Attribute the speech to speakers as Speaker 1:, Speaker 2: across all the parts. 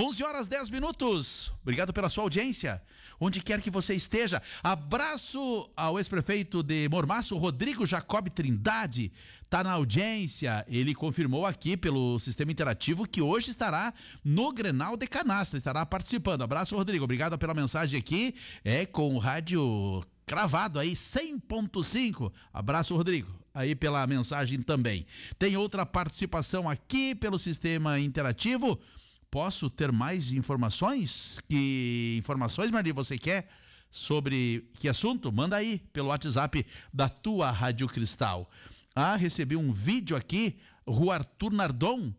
Speaker 1: 11h10. Obrigado pela sua audiência, onde quer que você esteja. Abraço ao ex-prefeito de Mormaço, Rodrigo Jacob Trindade, tá na audiência. Ele confirmou aqui pelo sistema interativo que hoje estará no Grenal de Canastra, estará participando. Abraço, Rodrigo, obrigado pela mensagem aqui, com o rádio cravado aí, 100.5. Abraço, Rodrigo, aí pela mensagem também. Tem outra participação aqui pelo sistema interativo. Posso ter mais informações? Que informações, Marli, você quer sobre que assunto? Manda aí pelo WhatsApp da tua Rádio Cristal. Recebi um vídeo aqui, Rua Arthur Nardon,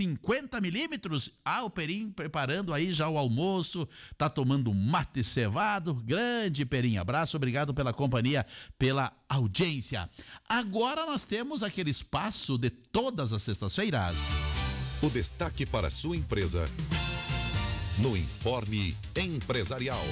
Speaker 1: 50mm. O Perim preparando aí já o almoço, tá tomando um mate cevado. Grande Perim, abraço, obrigado pela companhia, pela audiência. Agora nós temos aquele espaço de todas as sextas-feiras.
Speaker 2: O destaque para a sua empresa no Informe Empresarial.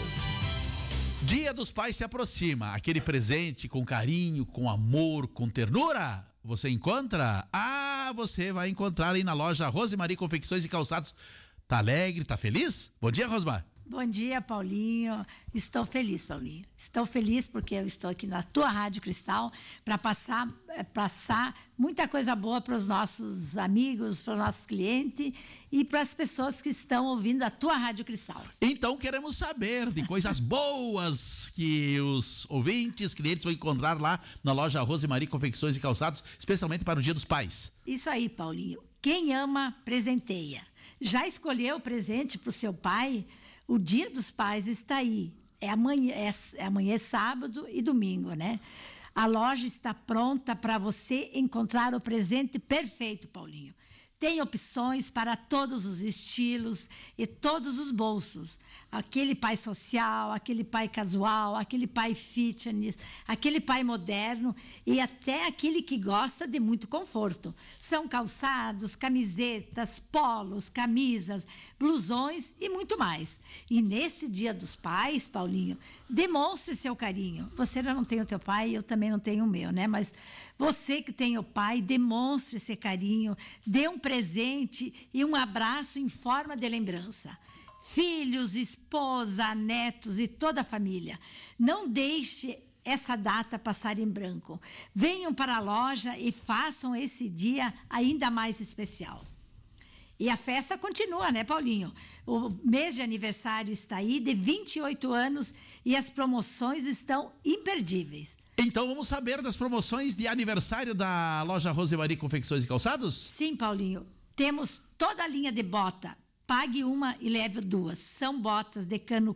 Speaker 1: Dia dos Pais se aproxima. Aquele presente com carinho, com amor, com ternura, você encontra? Você vai encontrar aí na loja Rosemary Confecções e Calçados. Tá alegre, tá feliz? Bom dia, Rosmar.
Speaker 3: Bom dia, Paulinho. Estou feliz, Paulinho. Estou feliz porque eu estou aqui na tua Rádio Cristal para passar muita coisa boa para os nossos amigos, para os nossos clientes e para as pessoas que estão ouvindo a tua Rádio Cristal.
Speaker 1: Então queremos saber de coisas boas que os ouvintes, clientes vão encontrar lá na loja Rosemary Confecções e Calçados, especialmente para o Dia dos Pais.
Speaker 3: Isso aí, Paulinho. Quem ama, presenteia. Já escolheu o presente para o seu pai? O Dia dos Pais está aí. Amanhã é sábado e domingo, né? A loja está pronta para você encontrar o presente perfeito, Paulinho. Tem opções para todos os estilos e todos os bolsos. Aquele pai social, aquele pai casual, aquele pai fitness, aquele pai moderno e até aquele que gosta de muito conforto. São calçados, camisetas, polos, camisas, blusões e muito mais. E nesse Dia dos Pais, Paulinho, demonstre seu carinho. Você não tem o teu pai, eu também não tenho o meu, né? Mas você que tem o pai, demonstre esse carinho, dê um presente e um abraço em forma de lembrança. Filhos, esposa, netos e toda a família. Não deixe essa data passar em branco. Venham para a loja e façam esse dia ainda mais especial. E a festa continua, né, Paulinho? O mês de aniversário está aí, de 28 anos, e as promoções estão imperdíveis.
Speaker 1: Então vamos saber das promoções de aniversário da loja Rosemary Confecções e Calçados?
Speaker 3: Sim, Paulinho. Temos toda a linha de bota. Pague uma e leve duas. São botas de cano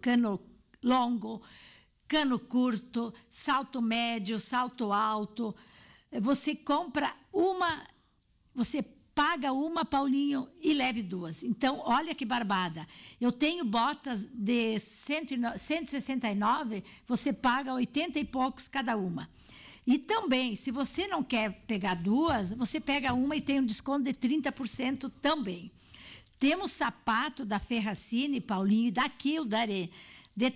Speaker 3: longo, cano curto, salto médio, salto alto. Você compra uma, você paga uma, Paulinho, e leve duas. Então, olha que barbada. Eu tenho botas de 169, você paga 80 e poucos cada uma. E também, se você não quer pegar duas, você pega uma e tem um desconto de 30% também. Temos sapato da Ferracini, Paulinho, e da Kildare, de R$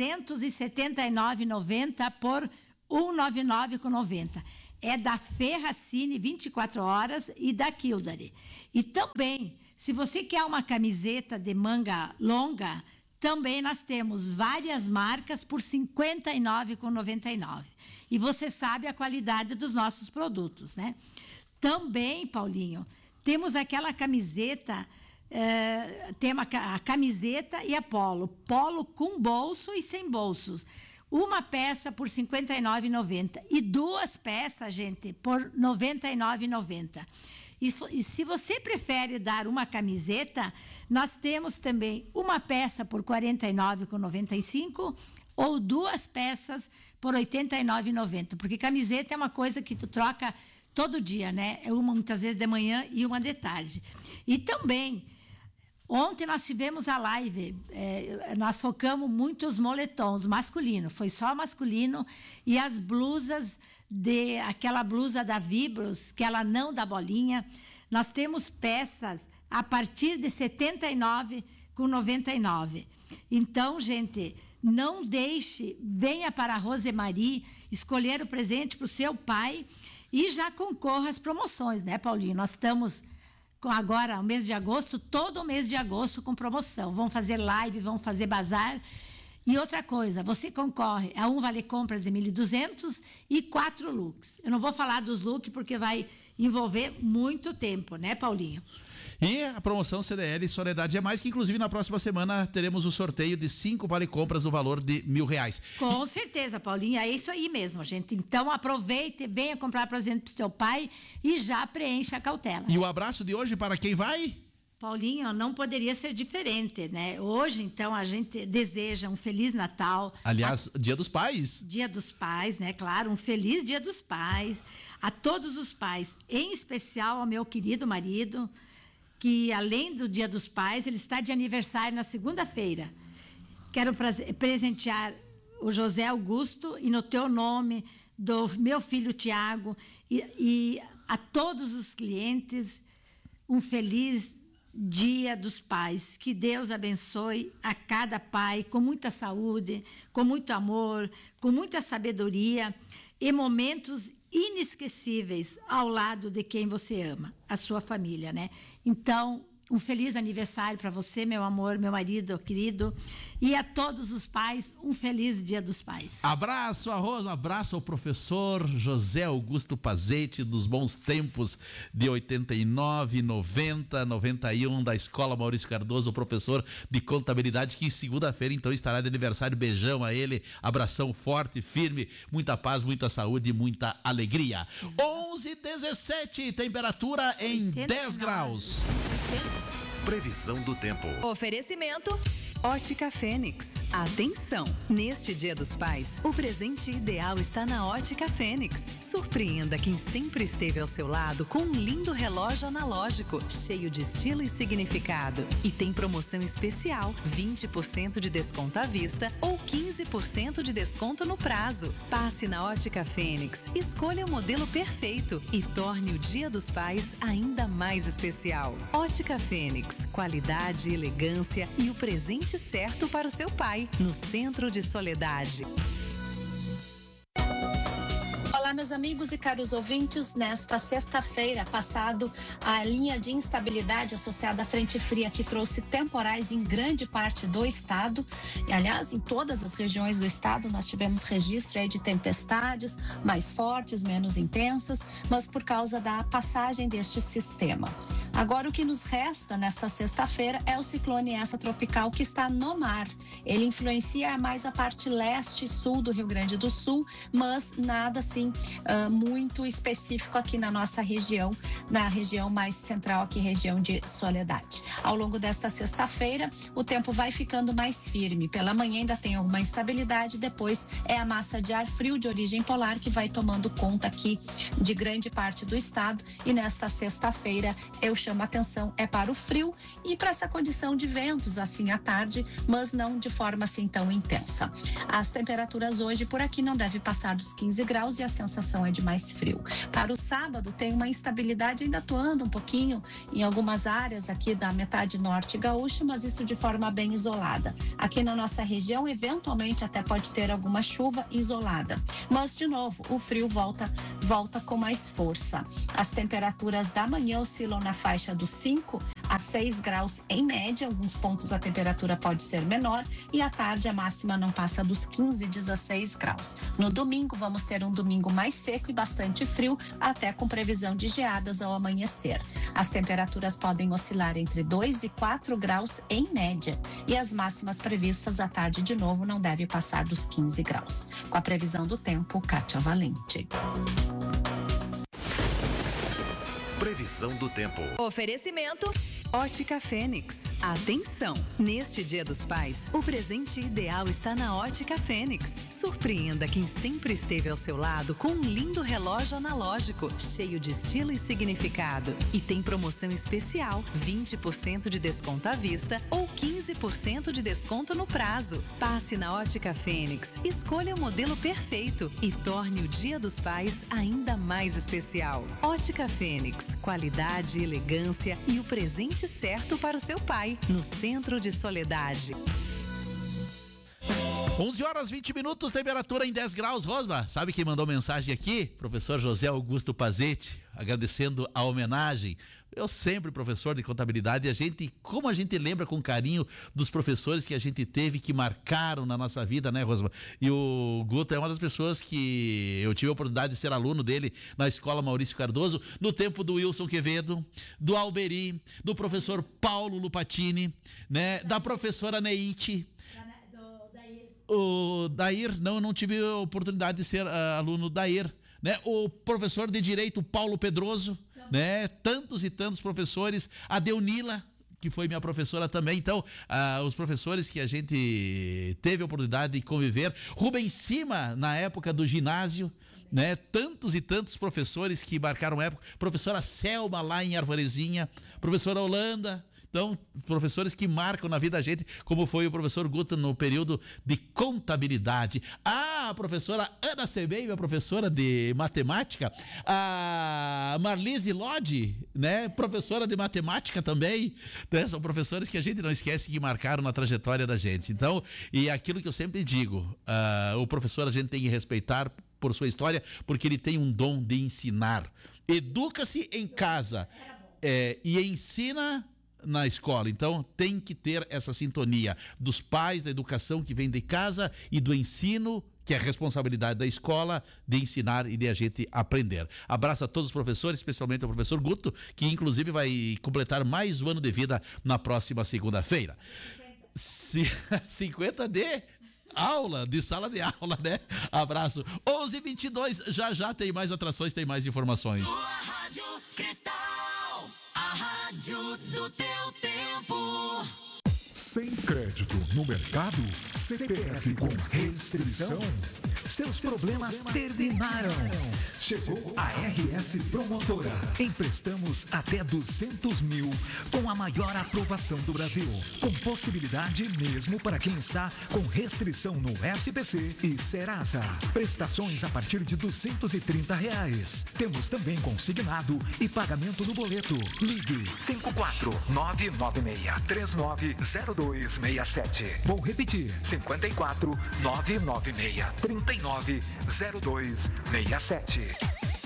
Speaker 3: 379,90 por R$ 199,90. É da Ferracini 24 horas e da Kildare. E também, se você quer uma camiseta de manga longa, também nós temos várias marcas por R$ 59,99. E você sabe a qualidade dos nossos produtos, né? Também, Paulinho, temos aquela camiseta, a camiseta e a polo. Polo com bolso e sem bolsos. Uma peça por R$ 59,90 e duas peças, gente, por R$ 99,90. E se você prefere dar uma camiseta, nós temos também uma peça por R$ 49,95 ou duas peças por R$ 89,90. Porque camiseta é uma coisa que tu troca todo dia, né? É uma muitas vezes de manhã e uma de tarde. E também, ontem nós tivemos a live, nós focamos muito os moletons masculinos, foi só masculino, e as blusas, aquela blusa da Vibros, que ela não dá bolinha, nós temos peças a partir de R$ 79,99. Então, gente, não deixe, venha para a Rosemary escolher o presente para o seu pai e já concorra às promoções, né, Paulinho? Nós estamos com agora o mês de agosto, todo o mês de agosto com promoção. Vão fazer live, vão fazer bazar. E outra coisa, você concorre a um vale compras de 1.200 e 4 looks. Eu não vou falar dos looks porque vai envolver muito tempo, né, Paulinho?
Speaker 1: E a promoção CDL Soledade é Mais, que inclusive na próxima semana teremos o sorteio de 5 vale compras no valor de R$1.000.
Speaker 3: Com certeza, Paulinho, é isso aí mesmo, gente. Então aproveite, venha comprar presente pro seu pai e já preencha a cautela.
Speaker 1: E o abraço de hoje para quem vai?
Speaker 3: Paulinho, não poderia ser diferente, né? Hoje, então, a gente deseja um Feliz Natal.
Speaker 1: Aliás, Dia dos Pais.
Speaker 3: Dia dos Pais, né? Claro, um feliz Dia dos Pais. A todos os pais, em especial ao meu querido marido, que além do Dia dos Pais, ele está de aniversário na segunda-feira. Quero presentear o José Augusto e no teu nome, do meu filho Tiago, e a todos os clientes, um feliz Dia dos Pais. Que Deus abençoe a cada pai com muita saúde, com muito amor, com muita sabedoria e momentos inesquecíveis ao lado de quem você ama, a sua família, né? Então, um feliz aniversário para você, meu amor, meu marido querido, e a todos os pais, um feliz Dia dos Pais.
Speaker 1: Abraço, Rosa, abraço ao professor José Augusto Pazete, dos bons tempos de 89, 90, 91, da Escola Maurício Cardoso, o professor de contabilidade, que segunda-feira então estará de aniversário. Beijão a ele, abração forte, firme, muita paz, muita saúde e muita alegria. 11h17, temperatura em 10 graus.
Speaker 2: Previsão do tempo.
Speaker 4: Oferecimento Ótica Fênix. Atenção! Neste Dia dos Pais, o presente ideal está na Ótica Fênix. Surpreenda quem sempre esteve ao seu lado com um lindo relógio analógico, cheio de estilo e significado. E tem promoção especial, 20% de desconto à vista ou 15% de desconto no prazo. Passe na Ótica Fênix, escolha o modelo perfeito e torne o Dia dos Pais ainda mais especial. Ótica Fênix, qualidade, elegância e o presente certo para o seu pai, no Centro de Soledade.
Speaker 5: Olá, meus amigos e caros ouvintes. Nesta sexta-feira, passado a linha de instabilidade associada à frente fria que trouxe temporais em grande parte do estado, e aliás, em todas as regiões do estado, nós tivemos registro aí de tempestades mais fortes, menos intensas, mas por causa da passagem deste sistema. Agora, o que nos resta nesta sexta-feira é o ciclone essa tropical que está no mar. Ele influencia mais a parte leste e sul do Rio Grande do Sul, mas nada assim muito específico aqui na nossa região, na região mais central aqui, região de Soledade. Ao longo desta sexta-feira, o tempo vai ficando mais firme. Pela manhã ainda tem alguma instabilidade, depois é a massa de ar frio de origem polar que vai tomando conta aqui de grande parte do estado, e nesta sexta-feira eu chamo a atenção para o frio e para essa condição de ventos assim à tarde, mas não de forma assim tão intensa. As temperaturas hoje por aqui não devem passar dos 15 graus e a sensação é de mais frio. Para o sábado tem uma instabilidade ainda atuando um pouquinho em algumas áreas aqui da metade norte gaúcha, mas isso de forma bem isolada. Aqui na nossa região, eventualmente até pode ter alguma chuva isolada, mas de novo o frio volta com mais força. As temperaturas da manhã oscilam na faixa dos 5 a 6 graus em média, alguns pontos a temperatura pode ser menor, e à tarde a máxima não passa dos 15, 16 graus. No domingo vamos ter um domingo mais seco e bastante frio, até com previsão de geadas ao amanhecer. As temperaturas podem oscilar entre 2 e 4 graus em média, e as máximas previstas à tarde de novo não devem passar dos 15 graus. Com a previsão do tempo, Kátia Valente.
Speaker 2: Previsão do tempo.
Speaker 4: Oferecimento Ótica Fênix. Atenção! Neste Dia dos Pais, o presente ideal está na Ótica Fênix. Surpreenda quem sempre esteve ao seu lado com um lindo relógio analógico, cheio de estilo e significado. E tem promoção especial, 20% de desconto à vista ou 15% de desconto no prazo. Passe na Ótica Fênix, escolha o modelo perfeito e torne o Dia dos Pais ainda mais especial. Ótica Fênix, qualidade, elegância e o presente certo para o seu pai, no Centro de Soledade.
Speaker 1: 11h20, temperatura em 10 graus. Rosma, sabe quem mandou mensagem aqui? Professor José Augusto Pazete, agradecendo a homenagem. Eu sempre professor de contabilidade, como a gente lembra com carinho dos professores que a gente teve, que marcaram na nossa vida, né, Rosma? E o Guto é uma das pessoas que eu tive a oportunidade de ser aluno dele na Escola Maurício Cardoso, no tempo do Wilson Quevedo, do Alberi, do professor Paulo Lupatini, né, da professora Neite. O Dair, não tive a oportunidade de ser aluno do Dair, né? O professor de Direito Paulo Pedroso, né? Tantos e tantos professores, a Deunila, que foi minha professora também. Então, os professores que a gente teve a oportunidade de conviver, Rubens Cima, na época do ginásio, né? Tantos e tantos professores que marcaram época, professora Selma lá em Arvorezinha, professora Holanda. Então, professores que marcam na vida da gente, como foi o professor Guto no período de contabilidade. A professora Ana Sebem, minha professora de matemática. A Marlise Lodi, né? Professora de matemática também. Né? São professores que a gente não esquece que marcaram na trajetória da gente. Então, e aquilo que eu sempre digo, o professor a gente tem que respeitar por sua história, porque ele tem um dom de ensinar. Educa-se em casa e ensina na escola. Então tem que ter essa sintonia dos pais, da educação que vem de casa e do ensino, que é a responsabilidade da escola de ensinar e de a gente aprender. Abraço a todos os professores, especialmente ao professor Guto, que inclusive vai completar mais um ano de vida na próxima segunda-feira. 50 de aula, de sala de aula, né? Abraço. 11h22, já tem mais atrações, tem mais informações.
Speaker 6: Tua Rádio Cristal, a rádio do teu tempo.
Speaker 7: Sem crédito no mercado? CPF com restrição? Seus problemas terminaram. Chegou a RS Promotora. Emprestamos até 200 mil com a maior aprovação do Brasil. Com possibilidade mesmo para quem está com restrição no SPC e Serasa. Prestações a partir de R$230. Temos também consignado e pagamento no boleto. Ligue 54996390267. Vou repetir. 54996390267.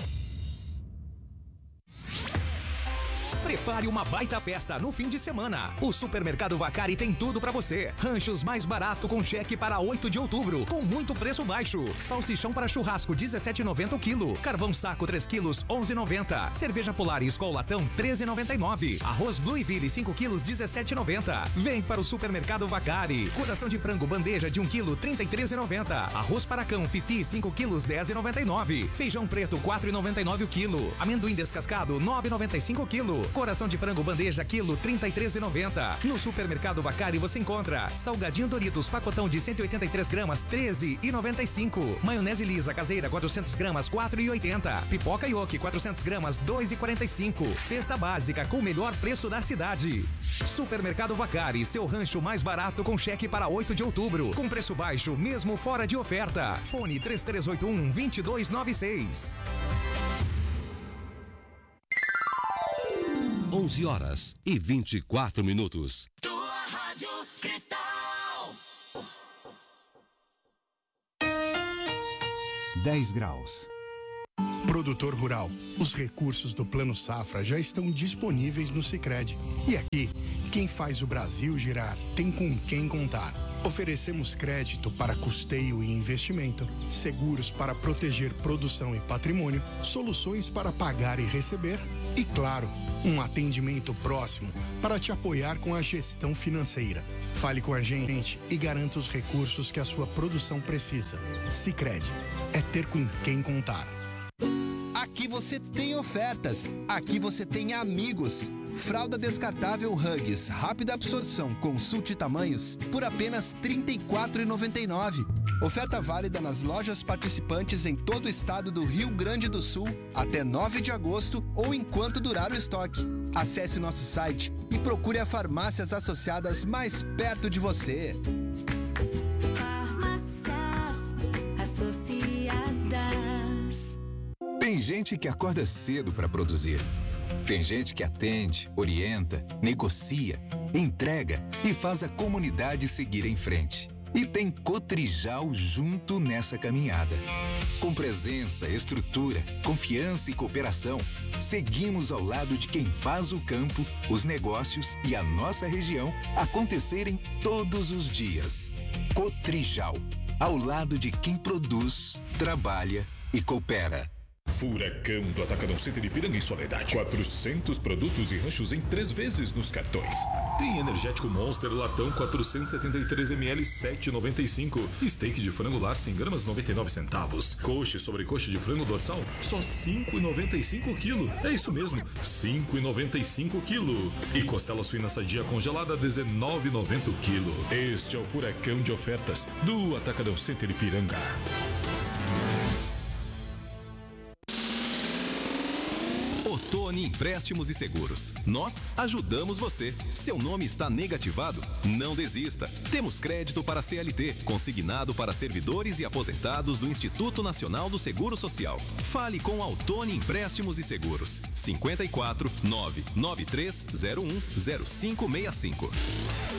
Speaker 8: Prepare uma baita festa no fim de semana. O Supermercado Vacari tem tudo pra você. Ranchos mais barato com cheque para 8 de outubro, com muito preço baixo. Salsichão para churrasco, R$17,90 o quilo. Carvão saco, 3 quilos, R$11,90. Cerveja Polar e Skol Latão, R$13,99. Arroz Blue Ville, 5 quilos, R$17,90. Vem para o Supermercado Vacari. Coração de frango, bandeja de 1 quilo, R$33,90. Arroz para cão, Fifi, 5 quilos, R$10,99. Feijão preto, R$4,99 o quilo. Amendoim descascado, R$9,95 o quilo. Coração de frango bandeja, quilo, R$33,90. No Supermercado Vacari você encontra salgadinho Doritos, pacotão de 183 gramas, R$13,95. Maionese lisa caseira, 400 gramas, R$4,80. Pipoca Yoki, 400 gramas, R$2,45. Cesta básica com o melhor preço da cidade. Supermercado Vacari, seu rancho mais barato com cheque para 8 de outubro. Com preço baixo, mesmo fora de oferta. Fone 3381-2296.
Speaker 2: 11h24.
Speaker 6: Tua Rádio Cristal.
Speaker 9: 10 graus.
Speaker 10: Produtor rural, os recursos do Plano Safra já estão disponíveis no Sicredi. E aqui, quem faz o Brasil girar tem com quem contar. Oferecemos crédito para custeio e investimento, seguros para proteger produção e patrimônio, soluções para pagar e receber e, claro, um atendimento próximo para te apoiar com a gestão financeira. Fale com a gente e garanta os recursos que a sua produção precisa. Sicredi, é ter com quem contar.
Speaker 11: Aqui você tem ofertas, aqui você tem amigos. Fralda descartável Huggies, rápida absorção, consulte tamanhos, por apenas R$ 34,99. Oferta válida nas lojas participantes em todo o estado do Rio Grande do Sul, até 9 de agosto ou enquanto durar o estoque. Acesse nosso site e procure as farmácias associadas mais perto de você.
Speaker 6: Farmácias associadas.
Speaker 12: Tem gente que acorda cedo para produzir. Tem gente que atende, orienta, negocia, entrega e faz a comunidade seguir em frente. E tem Cotrijal junto nessa caminhada. Com presença, estrutura, confiança e cooperação, seguimos ao lado de quem faz o campo, os negócios e a nossa região acontecerem todos os dias. Cotrijal, ao lado de quem produz, trabalha e coopera.
Speaker 9: Furacão do Atacadão Center Ipiranga em Soledade. 400 produtos e ranchos em 3 vezes nos cartões. Tem energético Monster latão 473 ml 7,95. Steak de frango lar 100 gramas 99 centavos. Coxa e sobrecoxa de frango dorsal só 5,95 quilo. É isso mesmo, 5,95 quilo. E costela suína sadia congelada 19,90 quilo. Este é o Furacão de ofertas do Atacadão Center Ipiranga.
Speaker 13: Ottoni Empréstimos e Seguros. Nós ajudamos você. Seu nome está negativado? Não desista. Temos crédito para CLT, consignado para servidores e aposentados do Instituto Nacional do Seguro Social. Fale com a Ottoni Empréstimos e Seguros. 54 99301 0565.